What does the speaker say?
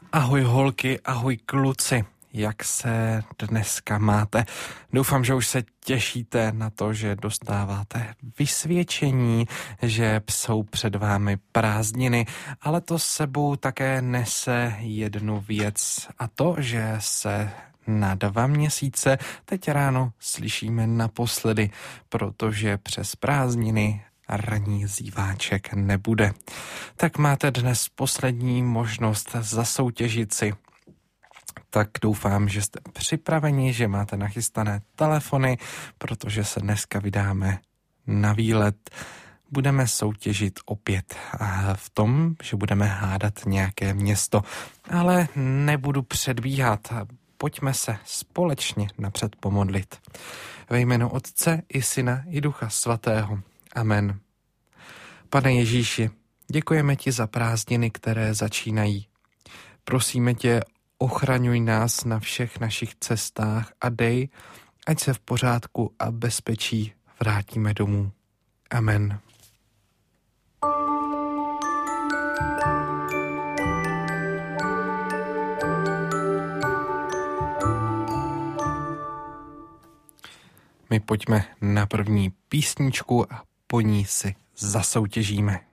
Ahoj holky, ahoj kluci, jak se dneska máte? Doufám, že už se těšíte na to, že dostáváte vysvědčení, že jsou před vámi prázdniny, ale to s sebou také nese jednu věc a to, že se na 2 měsíce teď ráno slyšíme naposledy, protože přes prázdniny ranní zíváček nebude. Tak máte dnes poslední možnost zasoutěžit si. Tak doufám, že jste připraveni, že máte nachystané telefony, protože se dneska vydáme na výlet. Budeme soutěžit opět v tom, že budeme hádat nějaké město, ale nebudu předbíhat. Pojďme se společně napřed pomodlit. Ve jménu Otce i Syna i Ducha Svatého. Amen. Pane Ježíši, děkujeme ti za prázdniny, které začínají. Prosíme tě, ochraňuj nás na všech našich cestách a dej, ať se v pořádku a bezpečí vrátíme domů. Amen. My pojďme na první písničku a po ní si zasoutěžíme.